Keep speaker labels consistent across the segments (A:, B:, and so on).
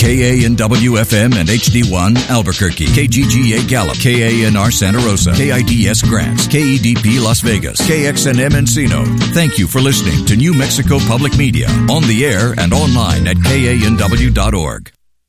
A: KANW-FM and HD1 Albuquerque, KGGA Gallup, KANR Santa Rosa, KIDS Grants, KEDP Las Vegas, KXNM Encino. Thank you for listening to New Mexico Public Media, on the air and online at KANW.org.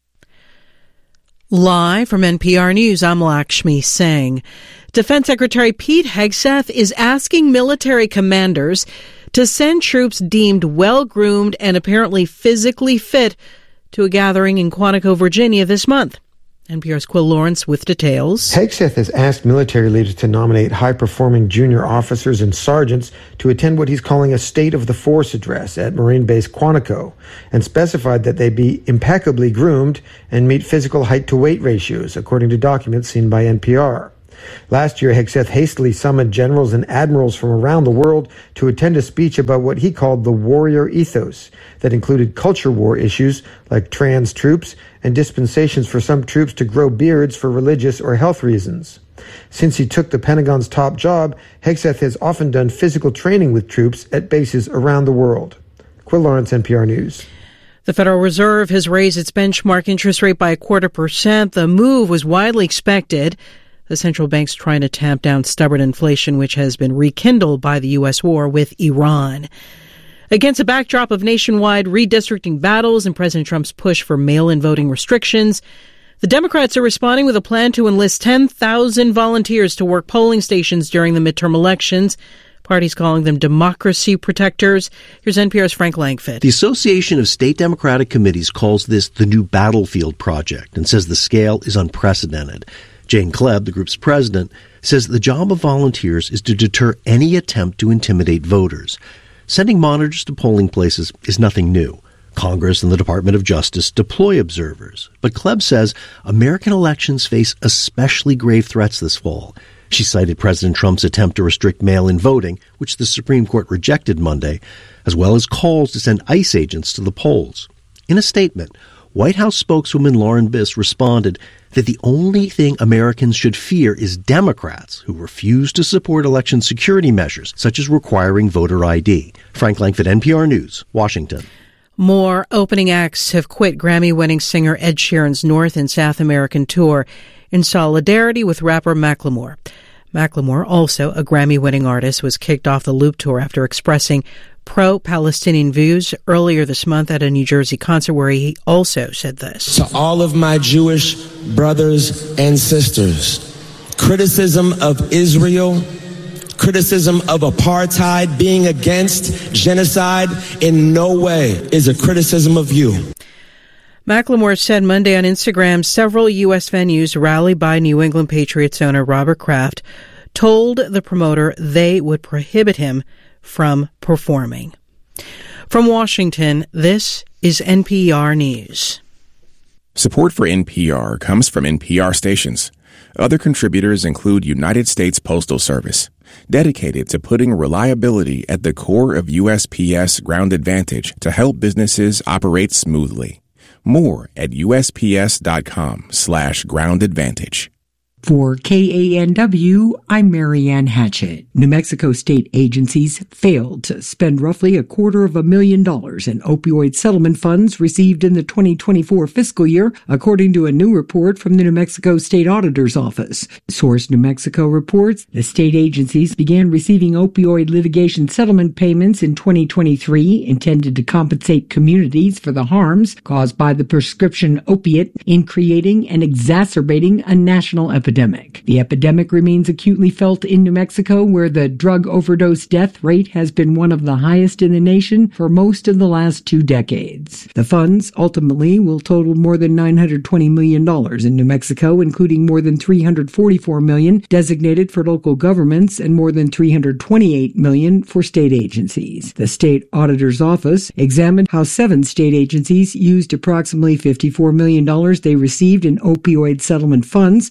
B: Live from NPR News, I'm Lakshmi Singh. Defense Secretary Pete Hegseth is asking military commanders to send troops deemed well-groomed and apparently physically fit to a gathering in Quantico, Virginia this month. NPR's Quill Lawrence with details.
C: Hegseth has asked military leaders to nominate high-performing junior officers and sergeants to attend what he's calling a State of the Force address at Marine Base Quantico, and specified that they be impeccably groomed and meet physical height-to-weight ratios, according to documents seen by NPR. Last year, Hegseth hastily summoned generals and admirals from around the world to attend a speech about what he called the warrior ethos that included culture war issues like trans troops and dispensations for some troops to grow beards for religious or health reasons. Since he took the Pentagon's top job, Hegseth has often done physical training with troops at bases around the world. Quill Lawrence, NPR News.
B: The Federal Reserve has raised its benchmark interest rate by 0.25%. The move was widely expected. The central bank's trying to tamp down stubborn inflation, which has been rekindled by the U.S. war with Iran. Against a backdrop of nationwide redistricting battles and President Trump's push for mail-in voting restrictions, the Democrats are responding with a plan to enlist 10,000 volunteers to work polling stations during the midterm elections. Parties calling them democracy protectors. Here's NPR's Frank Langfitt.
D: The Association of State Democratic Committees calls this the new battlefield project and says the scale is unprecedented. Jane Klebb, the group's president, says the job of volunteers is to deter any attempt to intimidate voters. Sending monitors to polling places is nothing new. Congress and the Department of Justice deploy observers. But Klebb says American elections face especially grave threats this fall. She cited President Trump's attempt to restrict mail-in voting, which the Supreme Court rejected Monday, as well as calls to send ICE agents to the polls. In a statement, White House spokeswoman Lauren Biss responded that the only thing Americans should fear is Democrats who refuse to support election security measures, such as requiring voter ID. Frank Langfitt, NPR News, Washington.
B: More opening acts have quit Grammy-winning singer Ed Sheeran's North and South American tour in solidarity with rapper Macklemore. Macklemore, also a Grammy-winning artist, was kicked off the Loop tour after expressing pro-Palestinian views earlier this month at a New Jersey concert where he also said this.
E: To all of my Jewish brothers and sisters, criticism of Israel, criticism of apartheid, being against genocide in no way is a criticism of you.
B: Macklemore said Monday on Instagram several U.S. venues rallied by New England Patriots owner Robert Kraft told the promoter they would prohibit him from performing. From Washington, this is NPR News.
F: Support for NPR comes from NPR stations. Other contributors include United States Postal Service, dedicated to putting reliability at the core of USPS Ground Advantage to help businesses operate smoothly. More at USPS.com/Ground Advantage.
G: For KANW, I'm Marianne Hatchett. New Mexico state agencies failed to spend roughly $250,000 in opioid settlement funds received in the 2024 fiscal year, according to a new report from the New Mexico State Auditor's Office. Source New Mexico reports the state agencies began receiving opioid litigation settlement payments in 2023 intended to compensate communities for the harms caused by the prescription opiate in creating and exacerbating a national epidemic. The epidemic remains acutely felt in New Mexico, where the drug overdose death rate has been one of the highest in the nation for most of the last 2 decades. The funds ultimately will total more than $920 million in New Mexico, including more than $344 million designated for local governments and more than $328 million for state agencies. The State Auditor's Office examined how 7 state agencies used approximately $54 million they received in opioid settlement funds over the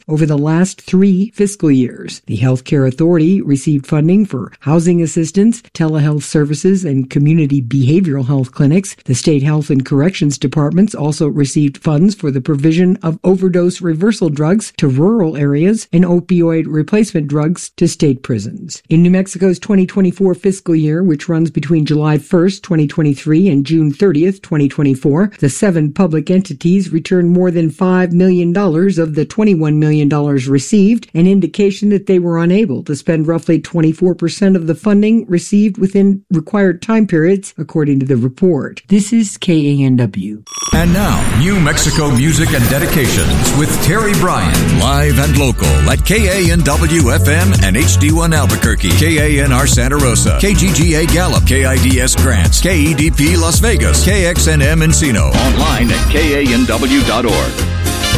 G: last 3 fiscal years. The Healthcare Authority received funding for housing assistance, telehealth services, and community behavioral health clinics. The state health and corrections departments also received funds for the provision of overdose reversal drugs to rural areas and opioid replacement drugs to state prisons. In New Mexico's 2024 fiscal year, which runs between July 1st, 2023 and June 30th, 2024, the 7 public entities returned more than $5 million of the $21 million received, an indication that they were unable to spend roughly 24% of the funding received within required time periods, according to the report. This is KANW.
A: And now, New Mexico music and dedications with Terry Bryan, live and local at KANW-FM and HD1 Albuquerque, KANR Santa Rosa, KGGA Gallup, KIDS Grants, KEDP Las Vegas, KXNM Encino. Online at KANW.org.